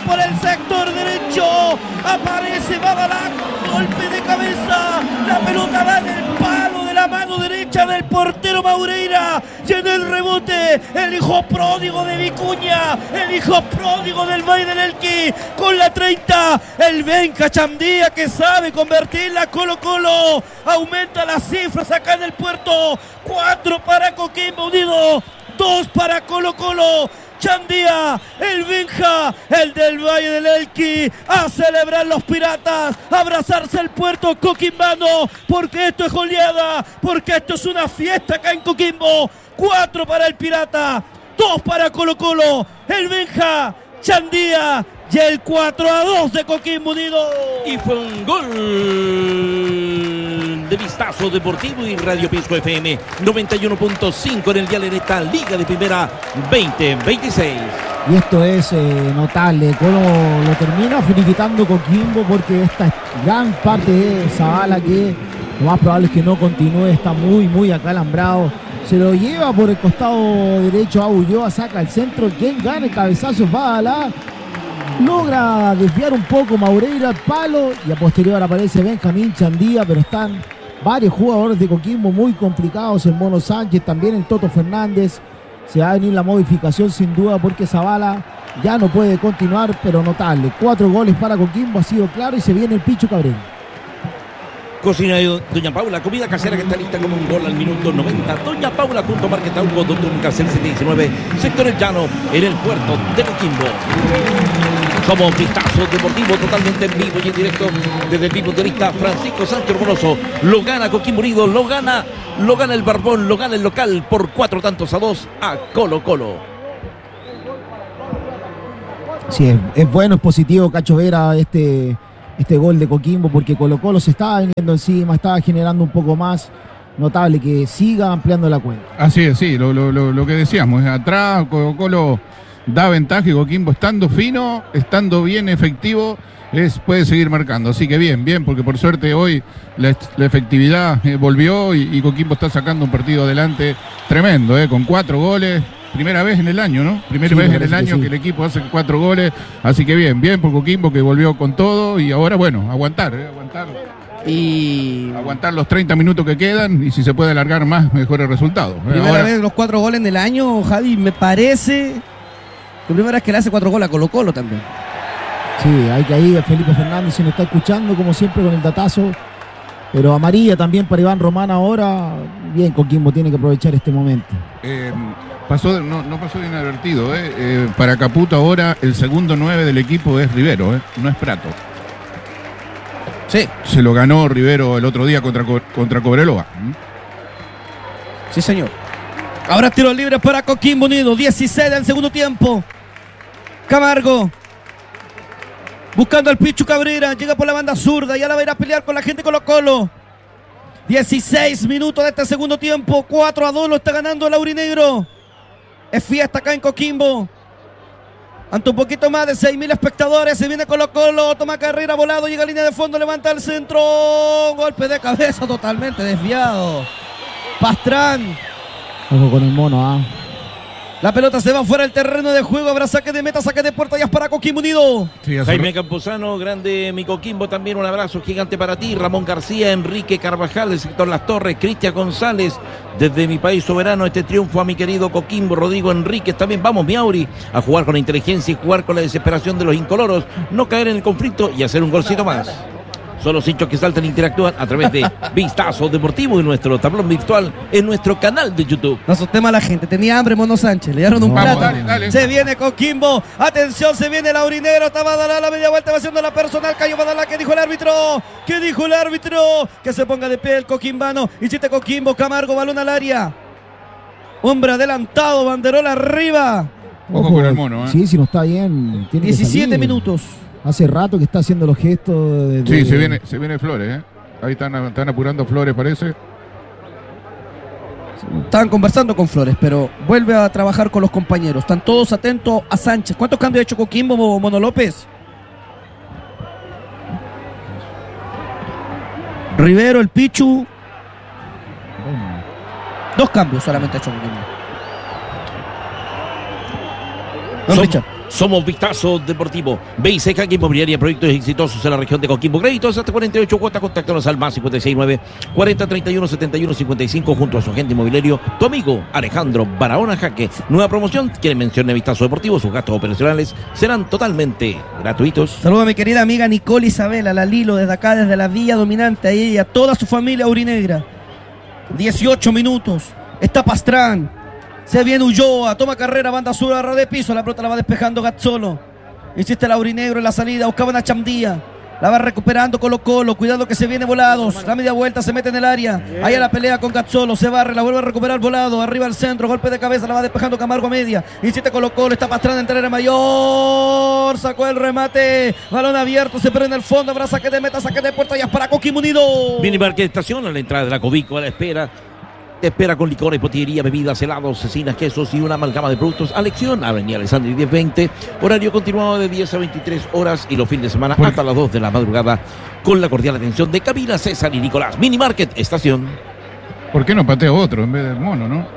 por el sector derecho. Aparece Badalá con golpe de cabeza. La pelota da en el palo de la mano derecha del portero Maureira. Y en el rebote, el hijo pródigo de Vicuña, el hijo pródigo del Valle del Elqui, con la 30, el Benja Chandía, que sabe convertirla a Colo-Colo. Aumenta las cifras acá en el puerto. 4 para Coquimbo Unido, 2 para Colo-Colo. Chandía, el Benja, el del Valle del Elqui, a celebrar los piratas, a abrazarse el puerto coquimbano, porque esto es goleada, porque esto es una fiesta acá en Coquimbo. 4 para el Pirata, 2 para Colo-Colo, el Benja, Chandía y el 4-2 de Coquimbo Unido. Y fue un gol de Vistazo Deportivo y Radio Pisco FM 91.5 en el dial en esta Liga de Primera 2026. Y esto es notable. Colo lo termina finiquitando Coquimbo porque esta gran parte de Zavala, que lo más probable es que no continúe, está muy acalambrado. Se lo lleva por el costado derecho a Ulloa, saca el centro. Quien gana el cabezazo es Badalá. Logra desviar un poco Maureira al palo y a posterior aparece Benjamín Chandía, pero están varios jugadores de Coquimbo muy complicados, el Mono Sánchez, también el Toto Fernández. Se va a venir la modificación sin duda porque Zavala ya no puede continuar, pero notable. 4 goles para Coquimbo, ha sido claro, y se viene el Pichu Cabrera. Cocina de Doña Paula, comida casera que está lista como un gol al minuto 90. Doña Paula junto a Marquetauco, Doctor Casel 719, sector El Llano, en el puerto de Coquimbo. Somos Vistazo Deportivo, totalmente en vivo y en directo desde el mismo turista Francisco Sánchez Hermoso. Lo gana Coquimbo Unido, lo gana el Barbón, lo gana el local por 4-2 a Colo-Colo. Sí, es bueno, es positivo, Cacho Vera, este gol de Coquimbo, porque Colo-Colo se estaba viniendo encima, estaba generando un poco más. Notable que siga ampliando la cuenta. Así es, sí, lo que decíamos, atrás Colo-Colo da ventaja y Coquimbo, estando fino, estando bien efectivo, puede seguir marcando. Así que bien, porque por suerte hoy la efectividad volvió y Coquimbo está sacando un partido adelante tremendo, con 4 goles. Primera vez en el año, ¿no? Primera vez en el año que el equipo hace 4 goles. Así que bien por Coquimbo, que volvió con todo. Y ahora, bueno, aguantar. Y aguantar los 30 minutos que quedan. Y si se puede alargar más, mejores resultados. Primera vez los 4 goles en el año, Javi. Me parece que primera vez que le hace 4 goles a Colo-Colo también. Sí, hay que ir. Felipe Fernández se nos está escuchando, como siempre, con el datazo. Pero amarilla también para Iván Román ahora. Bien, Coquimbo tiene que aprovechar este momento. No pasó de inadvertido. Para Caputo ahora el segundo 9 del equipo es Rivero, no es Prato. Sí. Se lo ganó Rivero el otro día contra Cobreloa. Sí, señor. Ahora tiros libres para Coquimbo Unido. 16 del segundo tiempo. Camargo. Buscando al Pichu Cabrera. Llega por la banda zurda. Ya la va a ir a pelear con la gente Colo-Colo. 16 minutos de este segundo tiempo. 4-2 lo está ganando el aurinegro. Es fiesta acá en Coquimbo. Ante un poquito más de 6.000 espectadores. Se viene Colo-Colo. Toma carrera, volado. Llega a línea de fondo. Levanta el centro. Golpe de cabeza totalmente desviado. Pastrán. Ojo con el mono, La pelota se va fuera del terreno de juego. Habrá saque de meta, saque de puerta. Ya es para Coquimbo Unido. Sí, Jaime Camposano, grande mi Coquimbo. También un abrazo gigante para ti. Ramón García, Enrique Carvajal del sector Las Torres. Cristian González, desde mi país soberano. Este triunfo a mi querido Coquimbo. Rodrigo Enríquez también. Vamos, Miauri, a jugar con la inteligencia y jugar con la desesperación de los incoloros. No caer en el conflicto y hacer un golcito más. Son los hinchos que saltan e interactúan a través de Vistazo Deportivo y nuestro tablón virtual en nuestro canal de YouTube. No asustemos a la gente. Tenía hambre Mono Sánchez. Le dieron un plato. Dale. Se viene Coquimbo. Atención, se viene el aurinero. Está Badalá, la media vuelta va haciendo la personal. Cayó Badalá. ¿Qué dijo el árbitro? Que se ponga de pie el coquimbano. Hiciste Coquimbo. Camargo, balón al área. Hombre adelantado. Banderola arriba. Ojo con el mono, Sí, si no está bien. Tiene 17 minutos. Hace rato que está haciendo los gestos. Sí, se viene Flores, Ahí están apurando Flores, parece. Estaban conversando con Flores, pero vuelve a trabajar con los compañeros. Están todos atentos a Sánchez. ¿Cuántos cambios ha hecho Coquimbo, Mono López? Rivero, el Pichu. 2 cambios solamente ha hecho Coquimbo. Somos Vistazo Deportivo. BICK Inmobiliaria, proyectos exitosos en la región de Coquimbo. Créditos hasta 48 cuotas. Contáctanos al más 569 40 31 71 55 junto a su agente inmobiliario, tu amigo Alejandro Barahona Jaque. Nueva promoción. Quien mencione Vistazo Deportivo, sus gastos operacionales serán totalmente gratuitos. Saludos a mi querida amiga Nicole Isabela, la Lilo, desde acá, desde la Villa Dominante, a ella y a toda su familia aurinegra. 18 minutos. Está Pastrán. Se viene Ulloa, toma carrera, banda sur, a ras de piso, la pelota la va despejando Gazzolo. Insiste el aurinegro en la salida, buscaban a Chamdía. La va recuperando Colo-Colo, cuidado que se viene Volados. La media vuelta, se mete en el área. Ahí a la pelea con Gazzolo, se barre, la vuelve a recuperar Volado. Arriba al centro, golpe de cabeza, la va despejando Camargo a media. Insiste Colo-Colo, está Pastrana en terreno mayor. Sacó el remate, balón abierto, se prende el fondo. Habrá saque de meta, saque de puerta, ya es para Coquimbo Unido. Minimarket estación a la entrada de la Covico, a la espera. Te espera con licores, botillería, bebidas, helados, cecinas, quesos y una amalgama de productos a elección. Avenida Alessandri 1020. Horario continuado de 10 a 23 horas y los fines de semana hasta las 2 de la madrugada. Con la cordial atención de Camila, César y Nicolás. Minimarket estación. ¿Por qué no patea otro en vez del mono, no?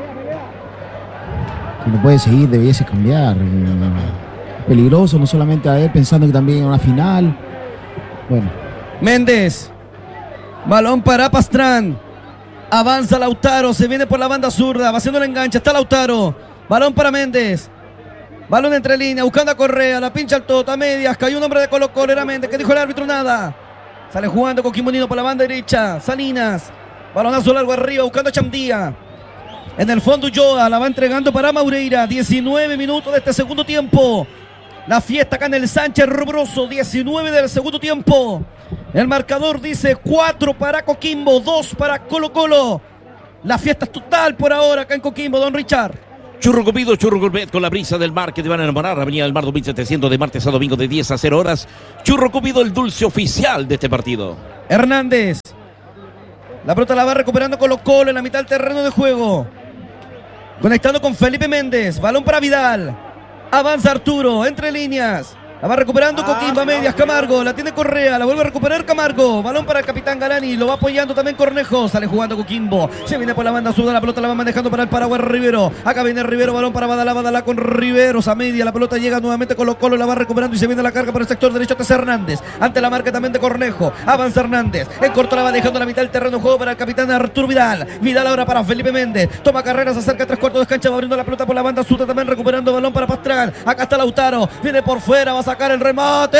Si no puede seguir, debiese cambiar. Peligroso, no solamente a él, pensando que también en una final. Bueno. Méndez. Balón para Pastrán. Avanza Lautaro, se viene por la banda zurda, va haciendo el enganche, está Lautaro. Balón para Méndez. Balón entre líneas, buscando a Correa, la pincha al toto, a medias, cayó un hombre de Colo-Colo, era Méndez, que dijo el árbitro nada. Sale jugando Coquimbo Unido por la banda derecha, Salinas. Balonazo largo arriba, buscando a Chamdía. En el fondo Ulloa, la va entregando para Maureira. 19 minutos de este segundo tiempo. La fiesta acá en el Sánchez Rubroso, 19 del segundo tiempo. El marcador dice 4 para Coquimbo, 2 para Colo-Colo. La fiesta es total por ahora acá en Coquimbo, don Richard. Churro Copido, Churro Gourmet con la brisa del mar que te van a enamorar. Avenida del Mar 2700 de martes a domingo de 10 a 0 horas. Churro Copido, el dulce oficial de este partido. Hernández. La pelota la va recuperando Colo-Colo en la mitad del terreno de juego. Conectando con Felipe Méndez. Balón para Vidal. Avanza Arturo, entre líneas. La va recuperando Coquimbo a medias, Camargo, la tiene Correa, la vuelve a recuperar Camargo. Balón para el capitán Galani, lo va apoyando también Cornejo. Sale jugando Coquimbo, se viene por la banda sur, la pelota la va manejando para el Paraguay Rivero. Acá viene Rivero, balón para Badalá con Riveros a media. La pelota llega nuevamente Colo-Colo, la va recuperando y se viene la carga por el sector derecho. Este es Hernández, ante la marca también de Cornejo. Avanza Hernández, en corto la va dejando la mitad del terreno de juego para el capitán Arturo Vidal. Vidal ahora para Felipe Méndez, toma carreras, acerca a 3/4 de cancha, va abriendo la pelota por la banda sur, también recuperando balón para Pastrán. Acá está Lautaro, viene por fuera, va a sacar el remate.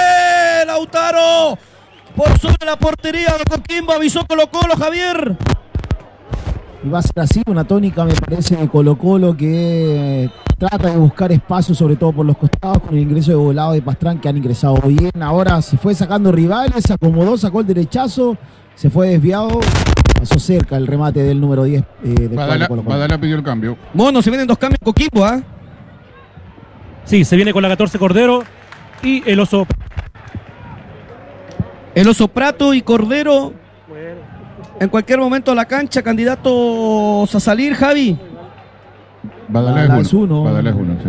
Lautaro por sobre la portería de Coquimbo, avisó Colo-Colo, Javier. Y va a ser así, una tónica me parece de Colo-Colo que trata de buscar espacio, sobre todo por los costados, con el ingreso de Volado de Pastrán, que han ingresado bien. Ahora se fue sacando rivales, se acomodó, sacó el derechazo, se fue desviado, pasó cerca el remate del número 10 de Colo-Colo. Badalá pidió el cambio. Mono, se vienen 2 cambios Coquimbo, ¿ah? Sí, se viene con la 14 Cordero y el Oso. El Oso Prato y Cordero en cualquier momento a la cancha, candidatos a salir, Javi. Badalá es uno. Badalá es uno, sí.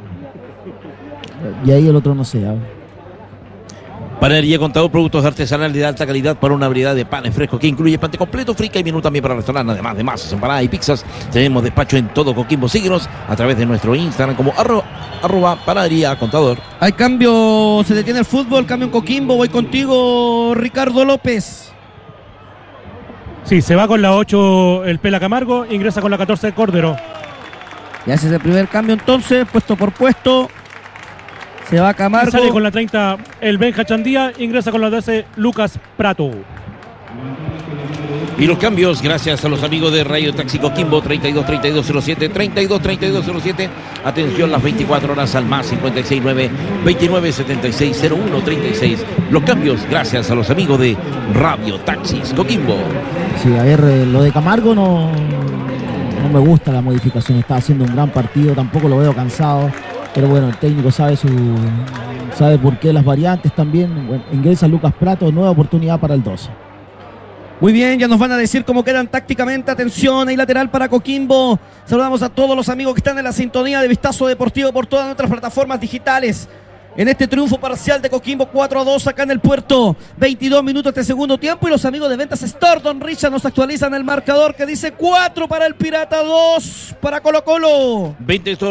Y ahí el otro no sé. Panadería Contador, productos artesanales de alta calidad para una variedad de panes frescos que incluye pan completo, frica y menú también para restaurante, además de masas, empanadas y pizzas. Tenemos despacho en todo Coquimbo. Síguenos a través de nuestro Instagram como arroba Panadería Contador. Hay cambio, se detiene el fútbol, cambio en Coquimbo. Voy contigo, Ricardo López. Sí, se va con la 8 el Pela Camargo, ingresa con la 14 Cordero. Y ese es el primer cambio entonces, puesto por puesto. Se va Camargo. Y sale con la 30 el Benja Chandía, ingresa con la 12 Lucas Prato. Y los cambios, gracias a los amigos de Radio Taxi Coquimbo, 32-3207, 32-3207. Atención, las 24 horas al más 569-2976-0136. Los cambios, gracias a los amigos de Radio Taxis Coquimbo. Sí, a ver, lo de Camargo no me gusta la modificación. Está haciendo un gran partido, tampoco lo veo cansado. Pero bueno, el técnico sabe por qué las variantes también. Bueno, ingresa Lucas Prato, nueva oportunidad para el 12. Muy bien, ya nos van a decir cómo quedan tácticamente. Atención, ahí lateral para Coquimbo. Saludamos a todos los amigos que están en la sintonía de Vistazo Deportivo por todas nuestras plataformas digitales. En este triunfo parcial de Coquimbo 4-2 acá en el puerto. 22 minutos de segundo tiempo y los amigos de Ventas Store, don Richard, nos actualizan el marcador que dice 4 para el Pirata, 2 para Colo-Colo. 20 Store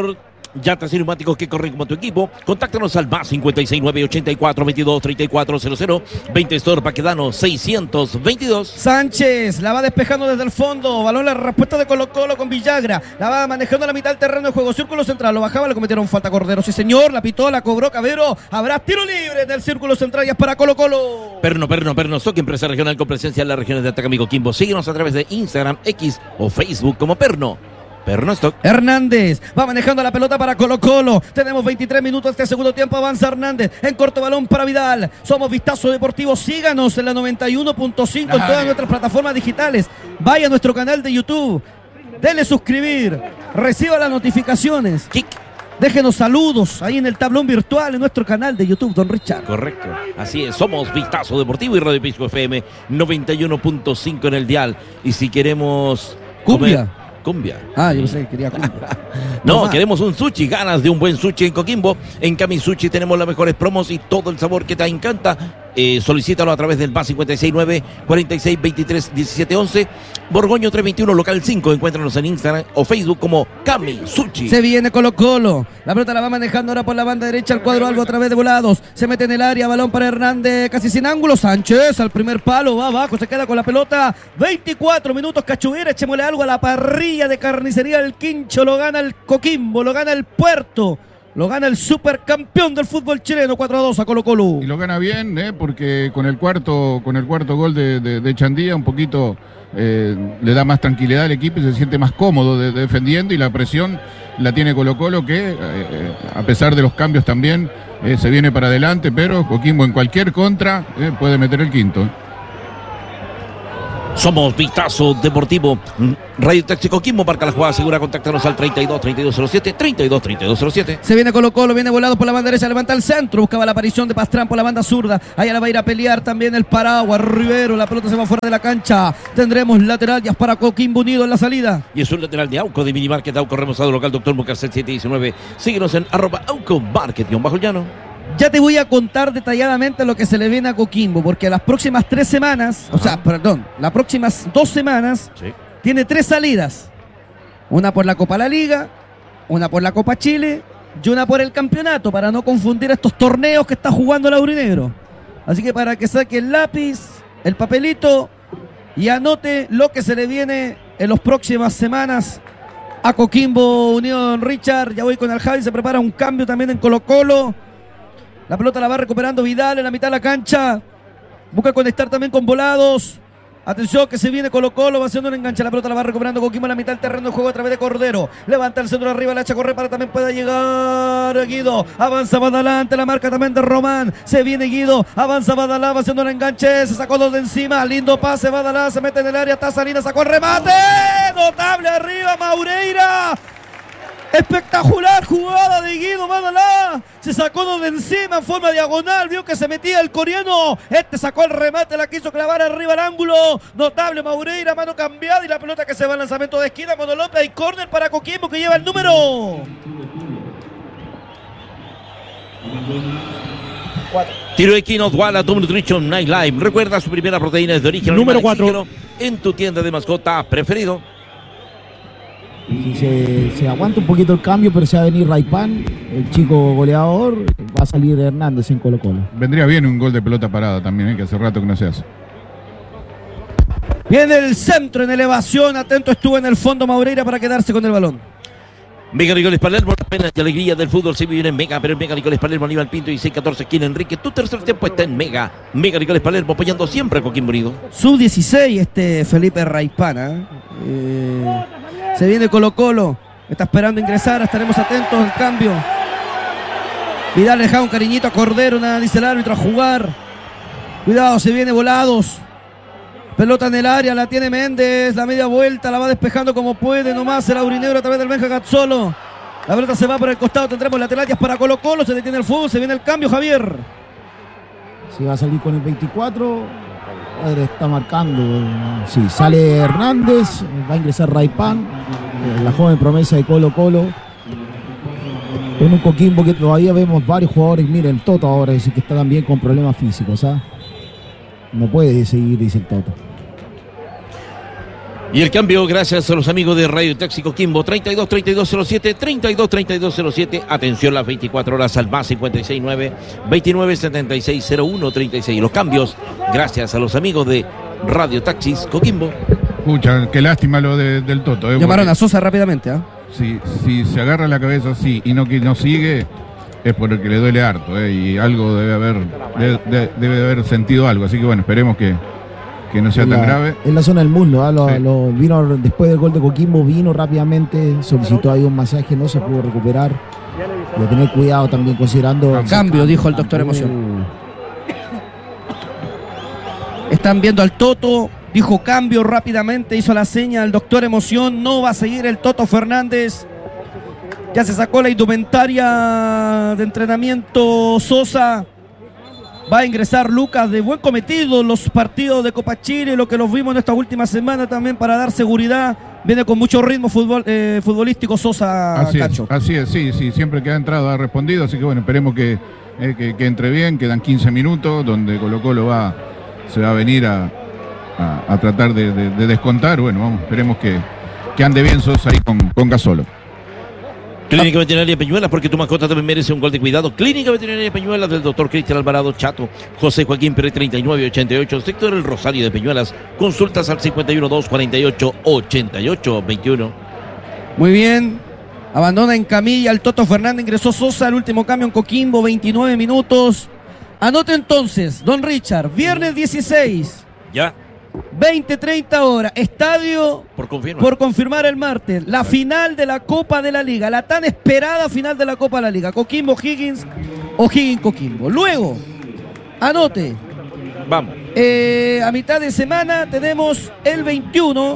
Llantas y neumáticos que corren como tu equipo. Contáctanos al más 569 84 22 34 00. 20 Store Paquedano 622. Sánchez la va despejando desde el fondo. Balón la respuesta de Colo-Colo con Villagra. La va manejando a la mitad del terreno de juego. Círculo central. Lo bajaba, le cometieron falta a Cordero. Sí, señor. La pitó, la cobró Cabero. Habrá tiro libre del círculo central. Ya es para Colo-Colo. Perno, Stock, empresa regional con presencia en las regiones de Atacama y Coquimbo. Síguenos a través de Instagram, X o Facebook como Perno Stock. Hernández va manejando la pelota para Colo-Colo. Tenemos 23 minutos de este segundo tiempo. Avanza Hernández en corto balón para Vidal. Somos Vistazo Deportivo. Síganos en la 91.5 en todas nuestras plataformas digitales. Vaya a nuestro canal de YouTube. Dele suscribir. Reciba las notificaciones. Déjenos saludos ahí en el tablón virtual en nuestro canal de YouTube, don Richard. Correcto, así es, somos Vistazo Deportivo y Radio Pisco FM 91.5 en el dial. Y si queremos Cumbia. Ah, yo pensé que quería cumbia. No, queremos un sushi, ganas de un buen sushi en Coquimbo. En Cami Sushi tenemos las mejores promos y todo el sabor que te encanta. Solicítalo a través del más 569 46 23 17 11. Borgoño 321, local 5. Encuéntranos en Instagram o Facebook como Cami Sushi. Se viene Colo-Colo. La pelota la va manejando ahora por la banda derecha al cuadro algo a través de volados. Se mete en el área, balón para Hernández, casi sin ángulo. Sánchez al primer palo, va abajo, se queda con la pelota. 24 minutos Cachuguera, echémosle algo a la parrilla de carnicería del Quincho. Lo gana el Coquimbo, lo gana el Puerto. Lo gana el supercampeón del fútbol chileno, 4-2 a Colo-Colo. Y lo gana bien, porque con el cuarto gol de Chandía un poquito le da más tranquilidad al equipo y se siente más cómodo defendiendo, y la presión la tiene Colo-Colo que a pesar de los cambios también se viene para adelante, pero Coquimbo en cualquier contra puede meter el quinto. Somos Vistazo Deportivo. Radio Taxi Coquimbo, marca la jugada segura. Contáctanos al 32-3207, 32-3207. Se viene Colo-Colo, viene volado por la banda derecha, levanta el centro, buscaba la aparición de Pastrán por la banda zurda. Allá la va a ir a pelear también el Paraguas, Rivero, la pelota se va fuera de la cancha. Tendremos lateral ya para Coquimbo Unido en la salida. Y es un lateral de Auco, de Minimarket Auco, remozado local, Doctor Mucarcel 719. Síguenos en @Auco Market_llano. Ya te voy a contar detalladamente lo que se le viene a Coquimbo, porque las próximas 3 semanas, las próximas 2 semanas, sí, tiene 3 salidas. Una por la Copa La Liga, una por la Copa Chile y una por el campeonato, para no confundir estos torneos que está jugando el Aurinegro. Así que para que saque el lápiz, el papelito y anote lo que se le viene en las próximas semanas a Coquimbo Unido, don Richard. Ya voy con el Javi, se prepara un cambio también en Colo-Colo. La pelota la va recuperando Vidal en la mitad de la cancha. Busca conectar también con volados. Atención que se viene Colo-Colo, va haciendo un enganche. La pelota la va recuperando Coquimbo en la mitad del terreno de juego a través de Cordero. Levanta el centro arriba, la echa a correr para también pueda llegar Guido. Avanza va adelante, la marca también de Román. Se viene Guido, avanza Badalá, va haciendo un enganche. Se sacó 2 de encima, lindo pase Badalá, se mete en el área, está Salinas, sacó el remate. Notable arriba Maureira. Espectacular jugada de Guido Badalá. Se sacó 2 de encima en forma diagonal. Vio que se metía el coreano. Sacó el remate, la quiso clavar arriba al ángulo. Notable Maureira, mano cambiada y la pelota que se va al lanzamiento de esquina. Mono López y córner para Coquimbo que lleva el número 4. Tiro Equino Duala Tom Nutrition Night Live. Recuerda, su primera proteína es de origen número animal, 4 en tu tienda de mascota preferido. Si se aguanta un poquito el cambio, pero se va a venir Raipán, el chico goleador, va a salir Hernández en Colo-Colo. Vendría bien un gol de pelota parada también, que hace rato que no se hace. Viene el centro en elevación, atento estuvo en el fondo Maureira para quedarse con el balón. Mega Nicoles Palermo, la pena y alegría del fútbol se vive en Mega, pero en Mega Nicoles Palermo, Aníbal Pinto y 6-14 esquina Enrique. Tu tercer tiempo está en Mega. Mega Nicoles Palermo, apoyando siempre a Coquimbo Unido. Sub-16 Felipe Raipana. Se viene Colo-Colo, está esperando ingresar, estaremos atentos al cambio. Vidal le deja un cariñito a Cordero, nada dice el árbitro, a jugar. Cuidado, se viene volados. Pelota en el área, la tiene Méndez, la media vuelta, la va despejando como puede nomás el aurinegro a través del Benja Gazzolo. La pelota se va por el costado, tendremos laterales para Colo-Colo, se detiene el fútbol, se viene el cambio, Javier. Si va a salir con el 24, está marcando. Sí, sale Hernández, va a ingresar Raipán, la joven promesa de Colo-Colo. Con un Coquimbo que todavía vemos varios jugadores, miren el Toto ahora, dice que está también con problemas físicos, ¿ah? No puede seguir, dice el Toto. Y el cambio, gracias a los amigos de Radio Taxi Coquimbo, 32-3207, 32-3207. Atención, las 24 horas al más 569-2976-0136. Los cambios, gracias a los amigos de Radio Taxis Coquimbo. Pucha, qué lástima lo del Toto. Llamaron a Sosa rápidamente, ¿ah? Si se agarra la cabeza así y no sigue, es porque le duele harto, y algo debe haber sentido algo. Así que bueno, esperemos que no sea tan grave. En la zona del muslo, vino después del gol de Coquimbo, vino rápidamente, solicitó ahí un masaje, no se pudo recuperar. Hay que tener cuidado también considerando... Cambio, dijo el doctor Emoción. Están viendo al Toto, dijo cambio rápidamente, hizo la seña al doctor Emoción, no va a seguir el Toto Fernández. Ya se sacó la indumentaria de entrenamiento Sosa. Va a ingresar Lucas, de buen cometido, los partidos de Copa Chile, lo que los vimos en esta última semana también para dar seguridad. Viene con mucho ritmo futbolístico Sosa, Cacho. Así es, sí, siempre que ha entrado ha respondido, así que bueno, esperemos que entre bien. Quedan 15 minutos donde Colo-Colo se va a venir a tratar de descontar. Bueno, vamos, esperemos que ande bien Sosa ahí con Gasolo. Clínica Veterinaria Peñuelas, porque tu mascota también merece un gol de cuidado. Clínica Veterinaria Peñuelas del doctor Cristian Alvarado Chato, José Joaquín Pérez 3988, sector El Rosario de Peñuelas. Consultas al 512488821. Muy bien. Abandona en camilla el Toto Fernández, ingresó Sosa, el último cambio en Coquimbo, 29 minutos. Anote entonces, don Richard, viernes 16. Ya. 20-30 horas, estadio por confirmar el martes, la final de la Copa de la Liga, la tan esperada final de la Copa de la Liga, Coquimbo Higgins o Higgins Coquimbo. Luego, anote, vamos, a mitad de semana tenemos el 21,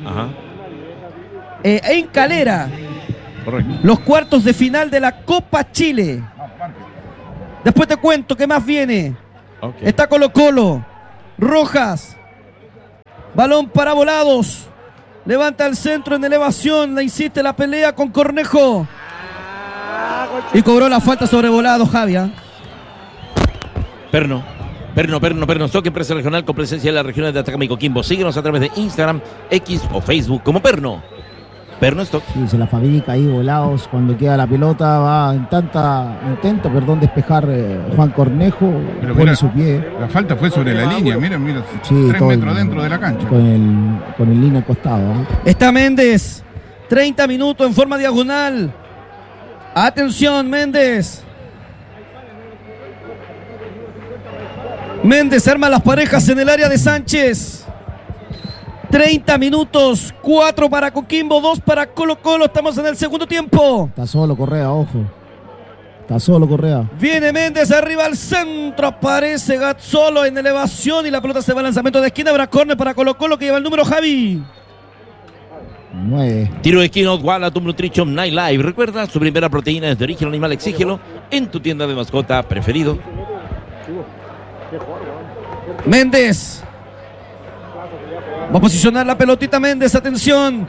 en Calera, correcto, los cuartos de final de la Copa Chile. Después te cuento qué más viene. Okay. Está Colo-Colo, Rojas. Balón para Volados. Levanta el centro en elevación. La insiste la pelea con Cornejo. Y cobró la falta sobre Volados, Javier. Perno. Toque empresa regional con presencia en las regiones de Atacama y Coquimbo. Síguenos a través de Instagram, X o Facebook como Perno. Perno Stock. Sí, se la fabrica ahí Volados. Cuando queda la pelota va intenta despejar Juan Cornejo. Pero pone mira, su pie. La falta fue sobre la línea, mira, sí, 3 metros dentro de la cancha. Con el línea al costado, ¿no? Está Méndez, 30 minutos en forma diagonal. Atención, Méndez. Méndez arma las parejas en el área de Sánchez. 30 minutos, 4 para Coquimbo, 2 para Colo-Colo. Estamos en el segundo tiempo. Está solo Correa, ojo. Está solo Correa. Viene Méndez arriba al centro. Aparece Gazzolo en elevación y la pelota se va al lanzamiento de esquina. Habrá córner para Colo-Colo que lleva el número Javi. 9. Tiro de esquina, Oswaldo Nutrition Night Live. Recuerda, su primera proteína es de origen animal. Exígelo en tu tienda de mascota preferido. Méndez. Va a posicionar la pelotita Méndez, atención.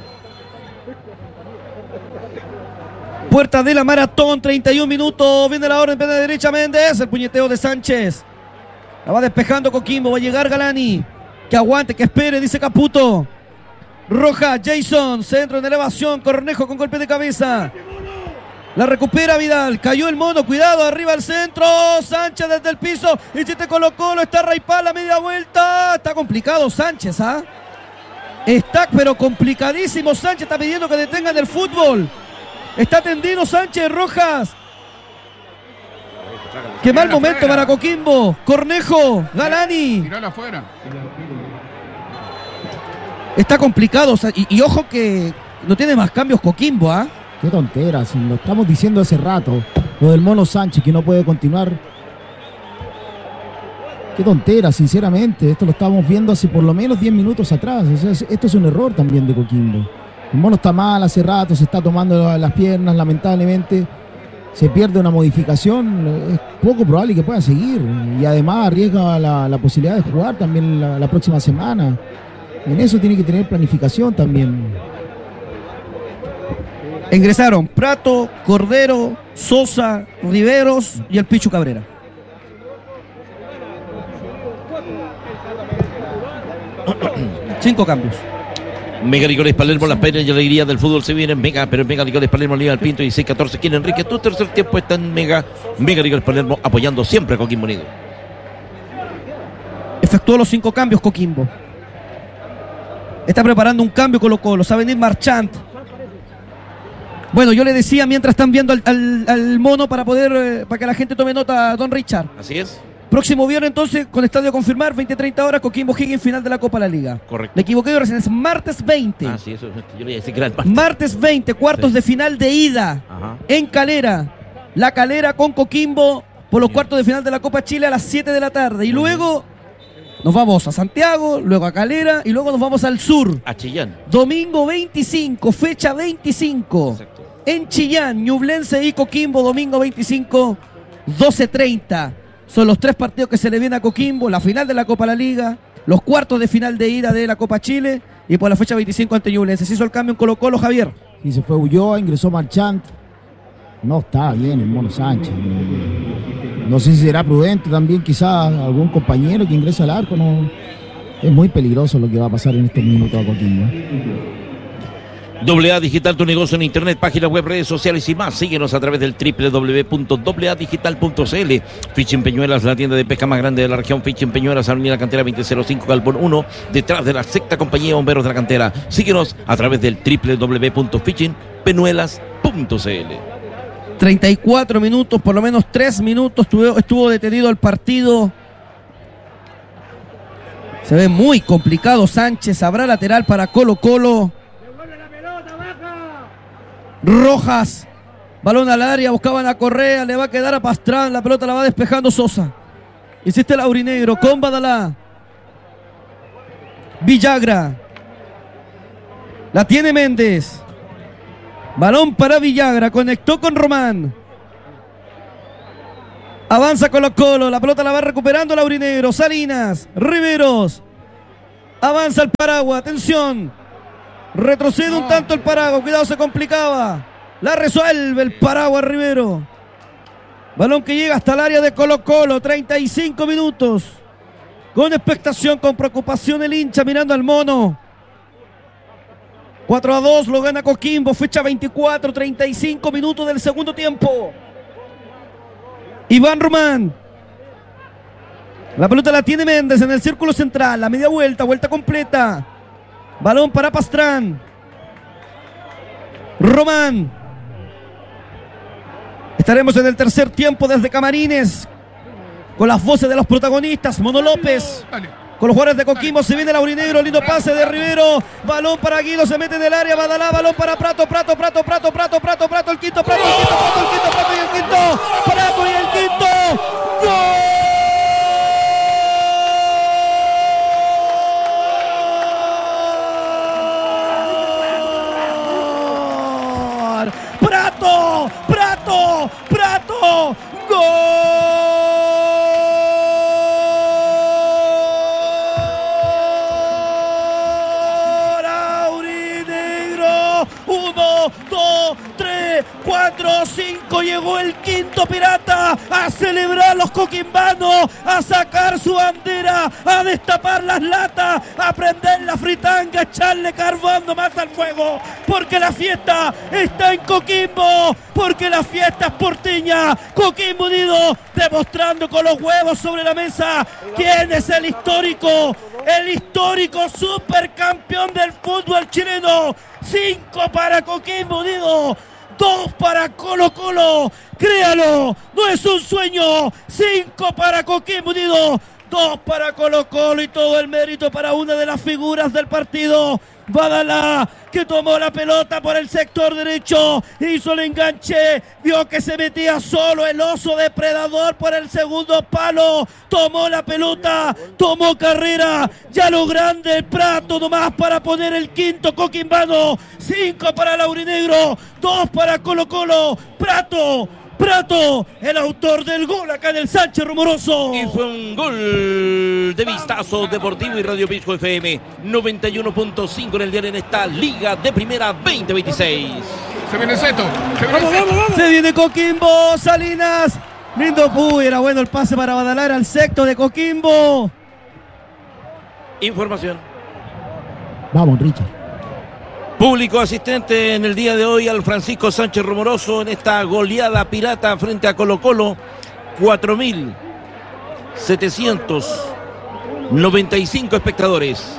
Puerta de la maratón, 31 minutos. Viene la orden de derecha Méndez. El puñeteo de Sánchez. La va despejando Coquimbo. Va a llegar Galani. Que aguante, que espere, dice Caputo. Roja, Jason. Centro en elevación. Cornejo con golpe de cabeza. La recupera Vidal. Cayó el mono. Cuidado, arriba al centro. Sánchez desde el piso. Y si te Colo-Colo. Está Raipal, la media vuelta. Está complicado Sánchez, ¿ah? Está pero complicadísimo. Sánchez está pidiendo que detengan el fútbol. Está tendido Sánchez, Rojas. Qué mal momento afuera para Coquimbo. Cornejo, Galani. Tirala afuera. Está complicado. Y ojo que no tiene más cambios Coquimbo, ¿ah? Qué tontera, si lo estamos diciendo hace rato. Lo del Mono Sánchez que no puede continuar. Qué tontera, sinceramente. Esto lo estábamos viendo hace por lo menos 10 minutos atrás. O sea, esto es un error también de Coquimbo. El Mono está mal hace rato, se está tomando las piernas, lamentablemente. Se pierde una modificación, es poco probable que pueda seguir. Y además arriesga la posibilidad de jugar también la próxima semana. En eso tiene que tener planificación también. Ingresaron Prato, Cordero, Sosa, Riveros y el Pichu Cabrera. Cinco cambios. Mega Licores Palermo, las penas y alegría del fútbol se vienen Mega, pero en Mega Licores Palermo, Liga del Pinto y 6-14. ¿Quién Enrique? Tu tercer tiempo está en Mega Licores Palermo, apoyando siempre a Coquimbo Unido. Efectuó los 5 cambios Coquimbo. Está preparando un cambio Colo-Colo. Sabe venir Marchand. Bueno, yo le decía mientras están viendo al mono para que la gente tome nota, don Richard. Así es. Próximo viernes entonces, con estadio a confirmar, 20-30 horas, Coquimbo Higgins, final de la Copa de la Liga. Correcto. Me equivoqué, ahora es martes 20. Ah, sí, eso yo le iba a decir que era el martes. Martes 20, cuartos de final de ida. Ajá. En Calera. La Calera con Coquimbo por los cuartos de final de la Copa Chile a las 7 de la tarde. Y luego nos vamos a Santiago, luego a Calera y luego nos vamos al sur. A Chillán. Domingo 25, fecha 25. Exacto. En Chillán, Ñublense y Coquimbo, domingo 25, 12:30. Son los 3 partidos que se le viene a Coquimbo, la final de la Copa de la Liga, los cuartos de final de ida de la Copa Chile y por la fecha 25 ante Ñublense. Se hizo el cambio en Colo-Colo, Javier. Y se fue Ulloa, ingresó Marchand. No está bien el Mono Sánchez. No sé si será prudente también, quizás algún compañero que ingrese al arco. No. Es muy peligroso lo que va a pasar en estos minutos a Coquimbo. AA Digital, tu negocio en internet, página web, redes sociales y más. Síguenos a través del www.aadigital.cl. Fishing Peñuelas, la tienda de pesca más grande de la región. Fishing Peñuelas, Avenida Cantera 2005, Galpón 1, detrás de la sexta compañía de bomberos de la cantera. Síguenos a través del www.fishingpeñuelas.cl. 34 minutos, por lo menos 3 minutos estuvo detenido el partido. Se ve muy complicado Sánchez. Habrá lateral para Colo-Colo. Rojas, balón al área, buscaban a Correa, le va a quedar a Pastrán, la pelota la va despejando Sosa. Insiste el aurinegro con Badalá. Villagra. La tiene Méndez. Balón para Villagra, conectó con Román. Avanza Colo-Colo, la pelota la va recuperando el aurinegro. Salinas, Riveros. Avanza el Paragua, atención. Retrocede un tanto el Paragua, cuidado, se complicaba. La resuelve el Paragua Rivero. Balón que llega hasta el área de Colo-Colo, 35 minutos. Con expectación, con preocupación el hincha mirando al mono. 4-2 lo gana Coquimbo, fecha 24, 35 minutos del segundo tiempo. Iván Román. La pelota la tiene Méndez en el círculo central, la media vuelta, vuelta completa. Balón para Pastrán. Román. Estaremos en el tercer tiempo desde Camarines con las voces de los protagonistas. Mono López. Con los jugadores de Coquimbo se viene el aurinegro, lindo pase de Rivero. Balón para Guido, se mete en el área. Badalá, balón para Prato, el quinto, Prato y el quinto. ¡Gol! Prato, gol. Aurinegro, 1, 2, 3, 4, 5, llegó el quinto pirata a celebrar los coquimbanos, a sacar su bandera, a destapar las latas, a prender la fritanga, a echarle carbón más al fuego, porque la fiesta está en Coquimbo, porque la fiesta es porteña. Coquimbo Unido demostrando con los huevos sobre la mesa quién es el histórico supercampeón del fútbol chileno. 5 para Coquimbo Unido, 2 para Colo-Colo. Créalo, no es un sueño. 5 para Coquimbo Unido, 2 para Colo-Colo y todo el mérito para una de las figuras del partido. Badalá, que tomó la pelota por el sector derecho, hizo el enganche, vio que se metía solo el oso depredador por el segundo palo, tomó la pelota, tomó carrera, ya lo grande el Prato nomás para poner el quinto coquimbano. 5 para el aurinegro, 2 para Colo-Colo. Prato, el autor del gol acá en el Sánchez Rumoroso. Y fue un gol de Vistazo Deportivo y Radio Pisco FM 91.5 en el diario en esta Liga de Primera 2026. Se viene Zeto. Se viene Coquimbo, Salinas. Lindo, era bueno el pase para Badalá al sexto de Coquimbo. Información. Vamos, Richard. Público asistente en el día de hoy al Francisco Sánchez Rumoroso en esta goleada pirata frente a Colo-Colo. 4.795 espectadores.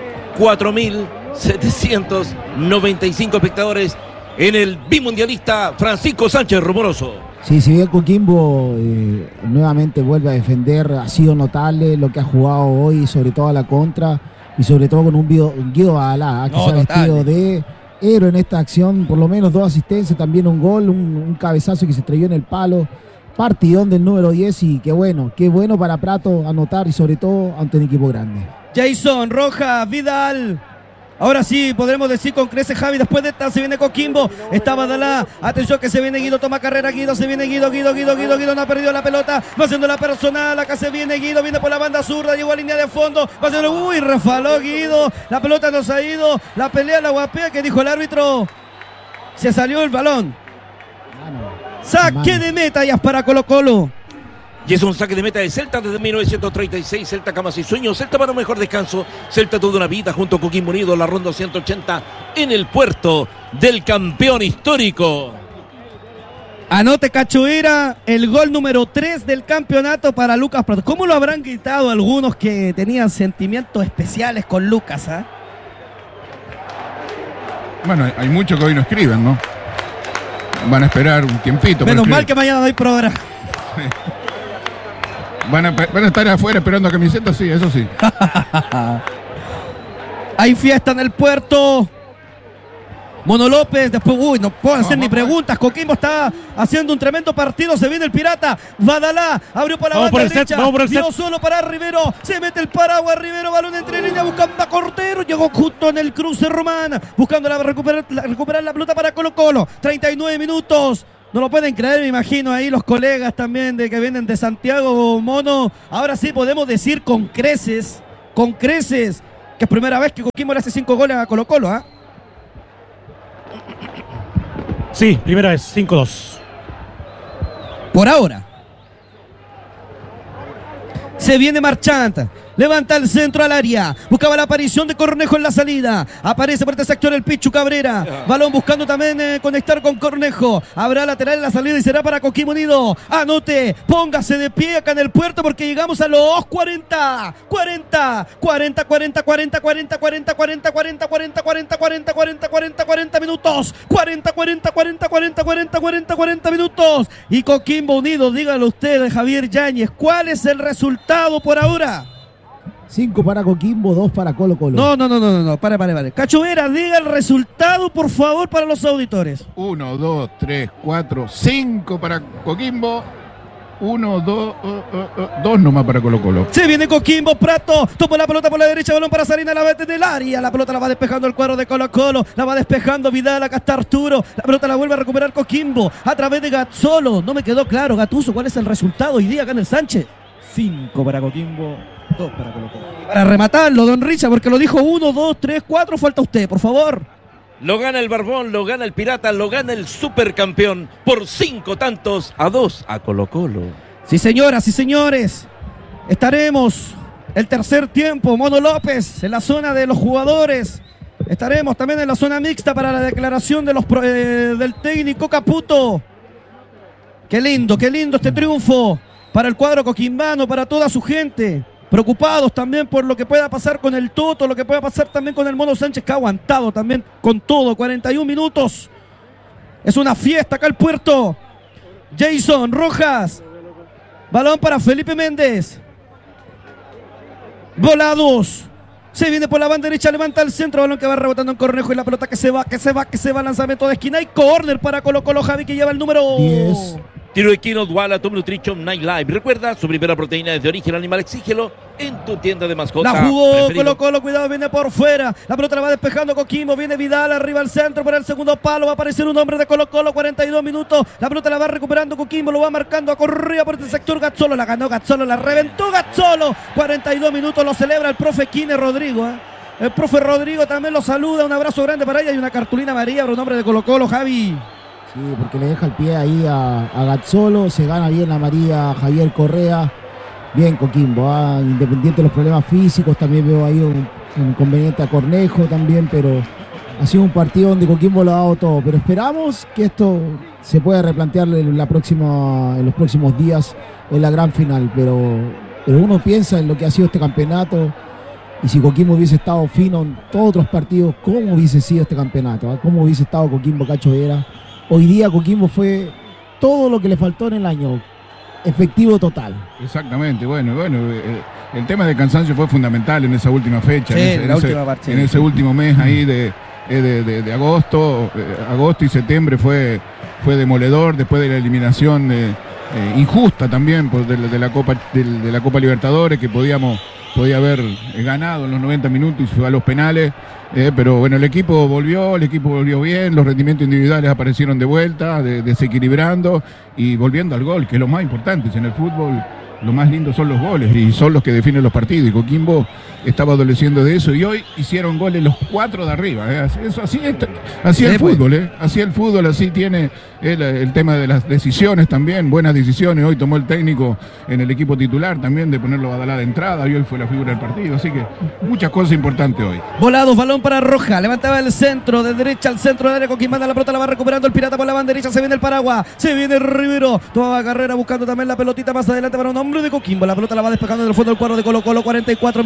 4.795 espectadores en el bimundialista Francisco Sánchez Rumoroso. Sí, si bien Coquimbo nuevamente vuelve a defender, ha sido notable lo que ha jugado hoy, sobre todo a la contra y sobre todo con un Guido Badalá, que se ha vestido de héroe en esta acción, por lo menos 2 asistencias, también un gol, un cabezazo que se estrelló en el palo. Partidón del número 10 y qué bueno para Prato anotar y sobre todo ante un equipo grande. Jason, Rojas, Vidal. Ahora sí, podremos decir con creces, Javi, después de esta se viene Coquimbo, está Badalá, atención que se viene Guido, toma carrera Guido, se viene Guido, no ha perdido la pelota, va haciendo la personal, acá se viene Guido, viene por la banda zurda, llegó a línea de fondo, va haciendo, refaló Guido, la pelota nos ha ido, la pelea, la guapea, que dijo el árbitro, se salió el balón. Saque de meta ya para Colo-Colo. Y es un saque de meta de Celta desde 1936. Celta, camas y sueños. Celta para un mejor descanso. Celta toda una vida junto a Coquimbo Unido. La ronda 180 en el puerto del campeón histórico. Anote Cachoeira, el gol número 3 del campeonato para Lucas Prato. ¿Cómo lo habrán gritado algunos que tenían sentimientos especiales con Lucas? Bueno, hay muchos que hoy no escriben, ¿no? Van a esperar un tiempito. Menos mal que mañana no hay programa. Van a estar afuera esperando a camiseta, sí, eso sí. Hay fiesta en el puerto. Mono López, después, no puedo hacer ni preguntas. Coquimbo está haciendo un tremendo partido. Se viene el pirata. Badalá abrió por la banda derecha. Tiró solo para Rivero. Se mete el paraguas. Rivero, balón entre líneas buscando a Cortero. Llegó justo en el cruce Román. Buscando recuperar la pelota para Colo-Colo. 39 minutos. No lo pueden creer, me imagino ahí los colegas también de que vienen de Santiago, Mono. Ahora sí podemos decir con creces, que es primera vez que Coquimbo le hace 5 goles a Colo-Colo, ¿ah? Sí, primera vez, 5-2. Por ahora. Se viene Marchant. Levanta el centro al área. Buscaba la aparición de Cornejo en la salida. Aparece por este sector el Pichu Cabrera. Balón buscando también conectar con Cornejo. Habrá lateral en la salida y será para Coquimbo Unido. Anote. Póngase de pie acá en el puerto porque llegamos a los 40 minutos. 40 minutos. Y Coquimbo Unido, dígalo usted, Javier Yáñez, ¿cuál es el resultado por ahora? 5 para Coquimbo, 2 para Colo-Colo. No, pare. Cachoeira, diga el resultado, por favor, para los auditores. 1, 2, 3, 4, 5 para Coquimbo. 1, 2 nomás para Colo-Colo. Se viene Coquimbo, Prato, toma la pelota por la derecha, balón para Sarina, la mete del área, la pelota la va despejando el cuadro de Colo-Colo, la va despejando Vidal, acá está Arturo, la pelota la vuelve a recuperar Coquimbo, a través de Gazzolo, no me quedó claro, Gattuso, ¿cuál es el resultado hoy día acá en el Sánchez? 5 para Coquimbo, 2 para Colo-Colo. Para rematarlo, don Richard, porque lo dijo 1, 2, 3, 4, falta usted, por favor. Lo gana el Barbón, lo gana el Pirata, lo gana el supercampeón por 5-2 a Colo-Colo. Sí, señoras y señores, estaremos el tercer tiempo, Mono López, en la zona de los jugadores. Estaremos también en la zona mixta para la declaración de del técnico Caputo. Qué lindo este triunfo para el cuadro coquimbano, para toda su gente. Preocupados también por lo que pueda pasar con el Toto, lo que pueda pasar también con el Mono Sánchez, que ha aguantado también con todo, 41 minutos. Es una fiesta acá el puerto. Jason Rojas. Balón para Felipe Méndez. Volados. Se viene por la banda derecha, levanta el centro, balón que va rebotando en Cornejo y la pelota que se va, lanzamiento de esquina y córner para Colo-Colo, Javi, que lleva el número 10. Tiro de Quino, Duala, Top Nutrition, Night Live. Recuerda, su primera proteína es de origen animal, exígelo en tu tienda de mascotas. La jugó Colo-Colo, cuidado, viene por fuera. La pelota la va despejando Coquimbo, viene Vidal arriba al centro por el segundo palo. Va a aparecer un hombre de Colo-Colo, 42 minutos. La pelota la va recuperando Coquimbo, lo va marcando a corrida por este sector Gazzolo. La ganó Gazzolo, la reventó Gazzolo. 42 minutos, lo celebra el profe Kine Rodrigo. El profe Rodrigo también lo saluda, un abrazo grande para ella y una cartulina amarilla para un hombre de Colo-Colo, Javi. Sí, porque le deja el pie ahí a Gazzolo, se gana bien la amarilla Javier Correa. Bien Coquimbo, independiente de los problemas físicos, también veo ahí un inconveniente a Cornejo también, pero Ha sido un partido donde Coquimbo lo ha dado todo, pero esperamos que esto se pueda replantear en los próximos días en la gran final, pero uno piensa en lo que ha sido este campeonato y si Coquimbo hubiese estado fino en todos otros partidos, ¿cómo hubiese sido este campeonato? ¿Cómo hubiese estado Coquimbo Cacho Vera? Hoy día Coquimbo fue todo lo que le faltó en el año, efectivo total. Exactamente, bueno, el tema de cansancio fue fundamental en esa última fecha, Sí, en ese último mes ahí de agosto y septiembre fue demoledor después de la eliminación injusta también de la Copa Libertadores, que podía haber ganado en los 90 minutos y fue a los penales, pero bueno, el equipo volvió bien, los rendimientos individuales aparecieron de vuelta, desequilibrando y volviendo al gol, que es lo más importante. En el fútbol lo más lindo son los goles y son los que definen los partidos, y Coquimbo estaba adoleciendo de eso y hoy hicieron goles los 4 de arriba. Eso así el fútbol, así el fútbol, así tiene el tema de las decisiones también, buenas decisiones. Hoy tomó el técnico en el equipo titular también de ponerlo a Badalá de entrada y hoy fue la figura del partido, así que muchas cosas importantes hoy. Volados, balón para Roja, levantaba el centro, de derecha al centro del área, Coquimbo manda la pelota, la va recuperando el Pirata por la banda derecha, se viene el Paraguas, se viene Rivero, toda carrera buscando también la pelotita más adelante para un hombre de Coquimbo, la pelota la va despejando del fondo del cuadro de Colo-Colo. 44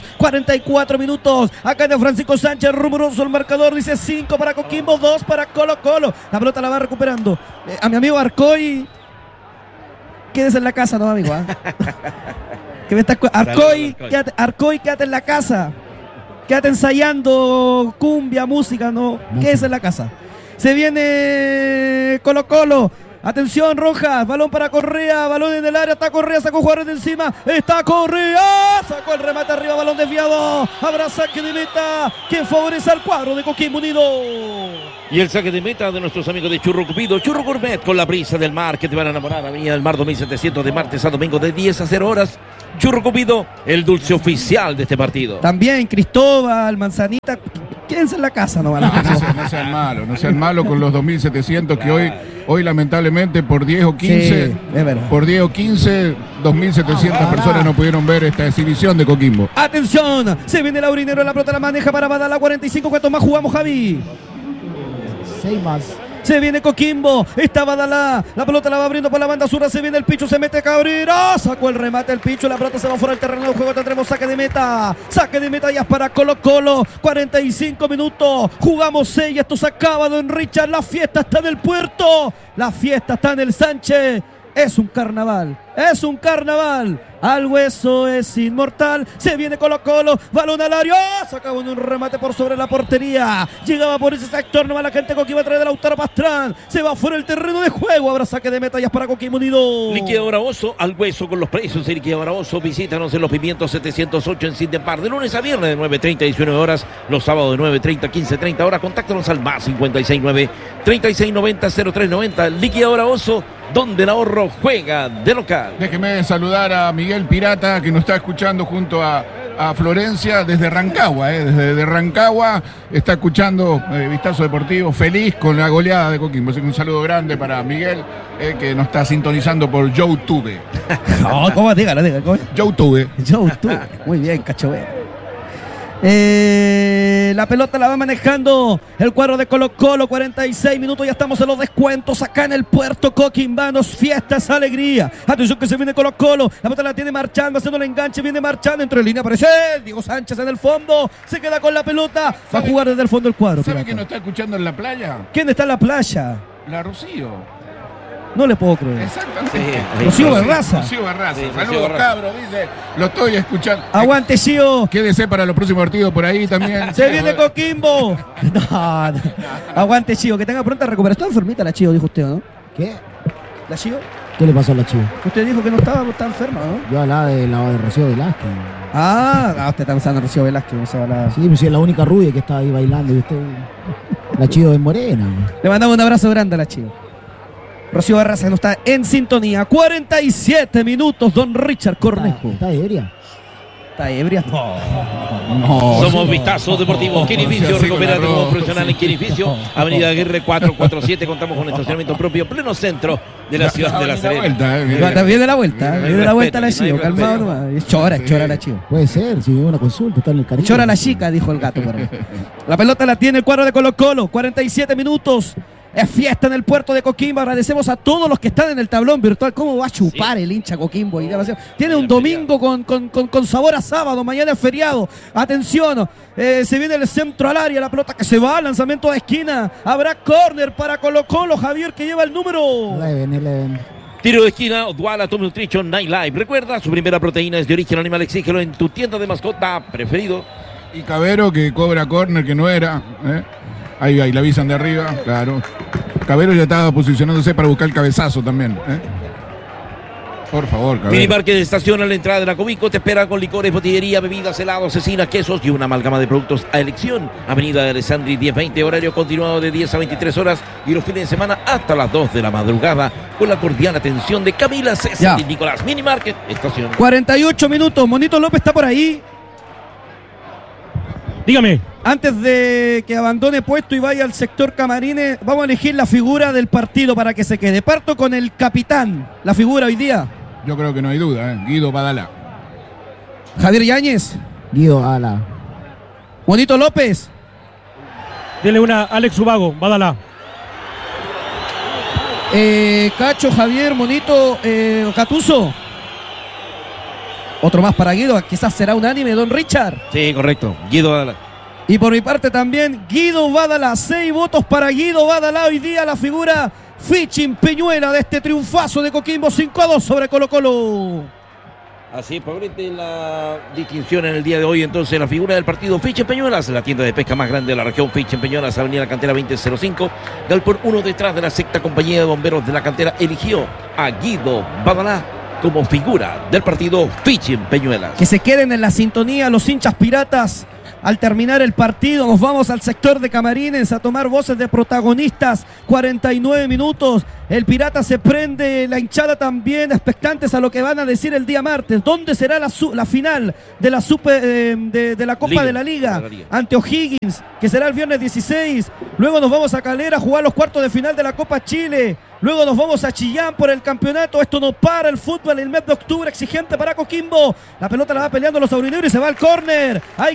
minutos, acá de Francisco Sánchez, rumoroso el marcador, dice 5 para Coquimbo, 2 para Colo-Colo, la pelota la va recuperando. A mi amigo Arcoy, quédese en la casa, no, amigo. Que me estás Arcoy, quédate en la casa. Quédate ensayando cumbia, música, no. Quédese en la casa. Se viene Colo-Colo. Atención, Rojas, balón para Correa, balón en el área, está Correa, sacó jugadores de encima, está Correa, sacó el remate arriba, balón desviado, habrá saque de meta que favorece al cuadro de Coquimbo Unido. Y el saque de meta de nuestros amigos de Churro Cupido, Churro Gourmet, con la brisa del mar que te van a enamorar. Avenida del Mar 2700, de martes a domingo de 10 a 0 horas. Churro Cupido, el dulce oficial de este partido. También Cristóbal, Manzanita, quédense en la casa, no van a no sean malos con los 2700 que hoy lamentablemente por 10 o 15, por 10 o 15, 2700 personas no pudieron ver esta exhibición de Coquimbo. Atención, se viene Laurinero, la pelota la maneja para Badalá, 45, ¿cuántos más jugamos, Javi? 6 más. Se viene Coquimbo, está Badalá, la pelota la va abriendo por la banda sur, se viene el Picho, se mete Cabrera, sacó el remate el Picho, la pelota se va fuera del terreno de juego, tendremos saque de meta ya es para Colo-Colo, 45 minutos, jugamos 6, esto se acaba, don Richard, la fiesta está en el puerto, la fiesta está en el Sánchez, es un carnaval, al hueso es inmortal, se viene Colo-Colo, balón al área, saca un remate por sobre la portería, llegaba por ese sector, nomás la gente Coquimbo a través de Lautaro Pastrán, se va fuera el terreno de juego, habrá saque de meta ya para Coquimbo Unido. Liquidadora Oso, al hueso con los precios de Liquidadora Oso, visítanos en Los Pimientos 708 en Sindepar, de lunes a viernes de 9:30 a 19 horas, los sábados de 9:30 a 15:30 horas, contáctanos al más 569 3690 0390, Liquidadora Oso, donde el ahorro juega de local. Déjeme saludar a Miguel Pirata, que nos está escuchando junto a Florencia desde Rancagua, desde Rancagua está escuchando Vistazo Deportivo, feliz con la goleada de Coquimbo. Así que un saludo grande para Miguel, que nos está sintonizando por YouTube. No, ¿cómo? Dígalo. YouTube. Muy bien, Cachovero. La pelota la va manejando el cuadro de Colo-Colo, 46 minutos, ya estamos en los descuentos acá en el puerto Coquimbanos, fiestas, alegría. Atención que se viene Colo-Colo, la pelota la tiene marchando, haciendo el enganche, viene marchando, entre línea aparece Diego Sánchez en el fondo, se queda con la pelota, va a jugar desde el fondo del cuadro. ¿Sabe quién nos está escuchando en la playa? ¿Quién está en la playa? La Rocío. No le puedo creer. Exactamente. Sí, Rocío Barraza. Sí, saludos, cabro, dice. Lo estoy escuchando. Aguante, Chío. Quédese para los próximos partidos por ahí también. Se viene Coquimbo. No. Aguante, Chío. Que tenga pronta recuperación. Está enfermita la Chío, dijo usted, ¿no? ¿Qué? ¿La Chío? ¿Qué le pasó a la Chío? Usted dijo que no estaba enferma, ¿no? Yo hablaba de Rocío Velázquez. Usted está pensando en Rocío Velázquez. Sí, pues es la única rubia que estaba ahí bailando. Y usted, la Chío es morena. Le mandamos un abrazo grande a la Chío. Rocío Barraza no está en sintonía. 47 minutos, don Richard Cornejo. Está ebria. ¿Está ebria? No. Somos Vistazo Deportivo. Quinificio, así con recupera tu arroz. como profesional en Quinificio. Avenida Aguirre 447. Contamos con estacionamiento propio, pleno centro de la ciudad de La Serena. Viene de la vuelta, No hay viene de la vuelta respeto, la no hay chivo, calmado respeto. nomás. Es chora la chivo. Puede ser, si una consulta, está en el cariño. Chora la chica, dijo el gato por ahí. La pelota la tiene el cuadro de Colo-Colo, 47 minutos. Es fiesta en el puerto de Coquimbo. Agradecemos a todos los que están en el tablón virtual. ¿Cómo va a chupar el hincha Coquimbo? Tiene un domingo con sabor a sábado. Mañana es feriado. Atención, se viene el centro al área. La pelota que se va. Lanzamiento de esquina. Habrá córner para Colo-Colo. Javier, que lleva el número. 11. Tiro de esquina, Odwalla Top Nutrition Night Live. Recuerda, su primera proteína es de origen animal. Exígelo en tu tienda de mascota preferido. Y Cabero que cobra córner que no era. Ahí le avisan de arriba, claro. Cabero ya estaba posicionándose para buscar el cabezazo también. Por favor, Cabero. Minimarket de estación a la entrada de la Comico te espera con licores, botillería, bebidas, helados, cecinas, quesos y una amalgama de productos a elección. Avenida de Alessandri 1020, horario continuado de 10 a 23 horas y los fines de semana hasta las 2 de la madrugada con la cordial atención de Camila César y Nicolás. Minimarket, estación. 48 minutos. Monito López está por ahí. Dígame. Antes de que abandone puesto y vaya al sector camarines, vamos a elegir la figura del partido para que se quede. Parto con el capitán, la figura hoy día. Yo creo que no hay duda, Guido Badalá. Javier Yáñez. Guido Ala. Monito López. Dele una a Alex Ubago, Badalá. Cacho, Javier, Monito, Catuso. Otro más para Guido, quizás será unánime, don Richard. Sí, correcto. Guido Badalá. Y por mi parte también, Guido Badalá. 6 votos para Guido Badalá. Hoy día la figura Fichin Peñuela de este triunfazo de Coquimbo 5-2 sobre Colo-Colo. Así es, favorite la distinción en el día de hoy. Entonces, la figura del partido Fichin Peñuelas, la tienda de pesca más grande de la región. Fichin Peñuelas, Avenida La Cantera 2005. Galpón 1 detrás de la sexta compañía de bomberos de La Cantera. Eligió a Guido Badalá como figura del partido Fichin Peñuelas. Que se queden en la sintonía los hinchas piratas. Al terminar el partido nos vamos al sector de camarines a tomar voces de protagonistas. 49 minutos. El Pirata se prende, la hinchada también, expectantes a lo que van a decir el día martes. ¿Dónde será la final de la de la Copa de la Liga? Ante O'Higgins, que será el viernes 16. Luego nos vamos a Calera a jugar los cuartos de final de la Copa Chile. Luego nos vamos a Chillán por el campeonato. Esto no para el fútbol. El mes de octubre exigente para Coquimbo. La pelota la va peleando los aurinegros y se va al córner. Hay